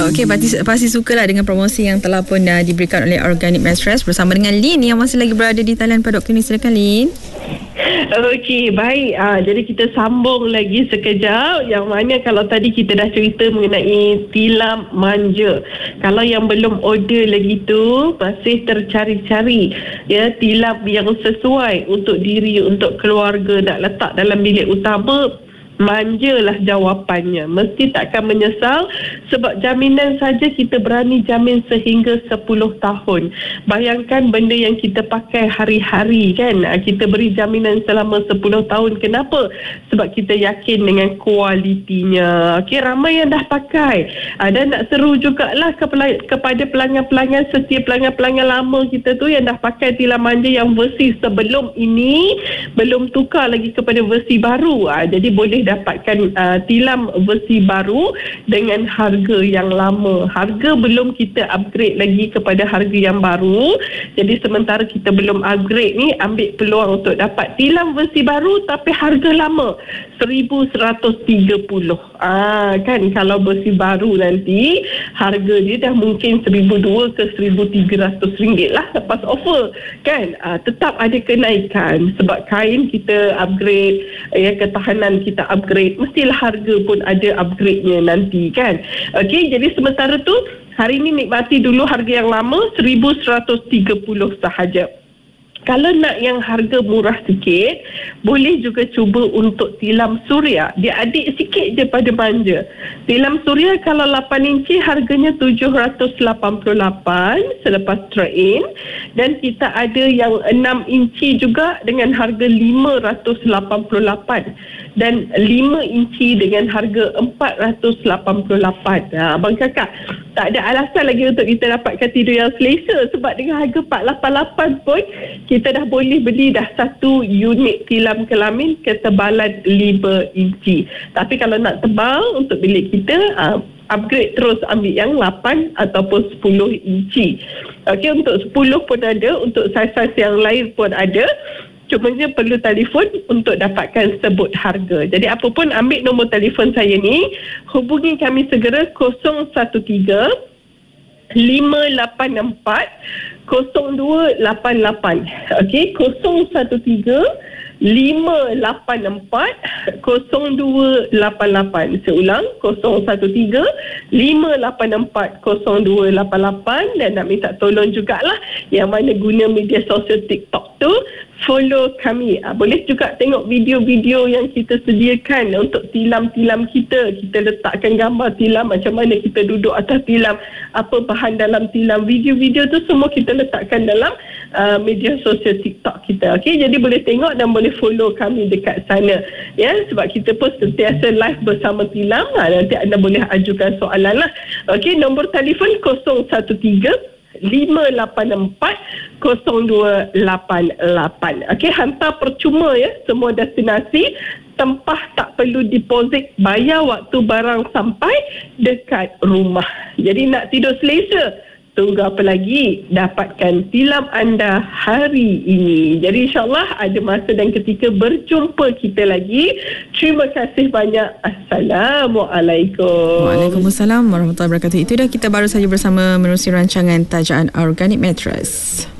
Okey, pasti sukalah dengan promosi yang telah pun diberikan oleh Organic Mattress bersama dengan Lin yang masih lagi berada di talian Pak Dr. Ni. Silakan Lin. Okey, baik. Jadi kita sambung lagi sekejap. Yang mana kalau tadi kita dah cerita mengenai tilam manja. Kalau yang belum order lagi tu, masih tercari-cari ya tilam yang sesuai untuk diri, untuk keluarga nak letak dalam bilik utama. Manjalah jawapannya. Mesti takkan menyesal sebab jaminan saja kita berani jamin sehingga 10 tahun. Bayangkan benda yang kita pakai hari-hari kan. Kita beri jaminan selama 10 tahun. Kenapa? Sebab kita yakin dengan kualitinya. Okey, ramai yang dah pakai. Dan nak seru jugalah kepada pelanggan-pelanggan setia, pelanggan-pelanggan lama kita tu yang dah pakai tilam manja yang versi sebelum ini, belum tukar lagi kepada versi baru. Jadi boleh dapatkan tilam versi baru dengan harga yang lama. Harga belum kita upgrade lagi kepada harga yang baru. Jadi sementara kita belum upgrade ni, ambil peluang untuk dapat tilam versi baru tapi harga lama, 1,130. Kan kalau versi baru nanti harga dia dah mungkin 1,200 ke 1,300 ringgit lah lepas offer kan. Tetap ada kenaikan sebab kain kita upgrade, ketahanan kita upgrade, mestilah harga pun ada upgrade-nya nanti kan. Okey, jadi sementara tu hari ni nikmati dulu harga yang lama 1,130 sahaja. Kalau nak yang harga murah sikit, boleh juga cuba untuk tilam suria. Dia adik sikit je pada manja. Tilam suria kalau 8 inci harganya 788 selepas trade-in. Dan kita ada yang 6 inci juga dengan harga 588. Dan 5 inci dengan harga 488. Abang Kakak, tak ada alasan lagi untuk kita dapatkan tidur yang selesa. Sebab dengan harga 488 pun kita dah boleh beli dah satu unit tilam kelamin ketebalan 5 inci. Tapi kalau nak tebal untuk bilik kita, upgrade terus ambil yang 8 ataupun 10 inci. Okey, untuk 10 pun ada, untuk saiz-saiz yang lain pun ada. Cumanya perlu telefon untuk dapatkan sebut harga. Jadi apa pun ambil nombor telefon saya ni, hubungi kami segera 013 584 0288. Okey, 013 584 0288. Seulang, 013 584 0288. Dan nak minta tolong jugalah yang mana guna media sosial TikTok tu, follow kami. Boleh juga tengok video-video yang kita sediakan untuk tilam-tilam kita. Kita letakkan gambar tilam, macam mana kita duduk atas tilam, apa bahan dalam tilam. Video-video tu semua kita letakkan dalam media sosial TikTok kita. Okey, jadi boleh tengok dan boleh follow kami dekat sana. Ya, sebab kita pun sentiasa live bersama tilam. Nanti anda boleh ajukan soalan lah. Okey, nombor telefon 013 584 0288. Okey, hantar percuma ya, semua destinasi. Tempah tak perlu deposit, bayar waktu barang sampai dekat rumah. Jadi nak tidur selesa, tunggu apa lagi? Dapatkan tilam anda hari ini. Jadi insyaAllah ada masa dan ketika berjumpa kita lagi. Terima kasih banyak. Assalamualaikum. Waalaikumsalam warahmatullahi wabarakatuh. Itu dah kita baru saja bersama menerusi rancangan Tajaan Organic Mattress.